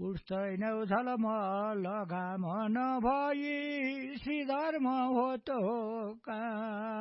उठ्दैनौ झलमल घाम नभई श्रीधर्म हो त काम।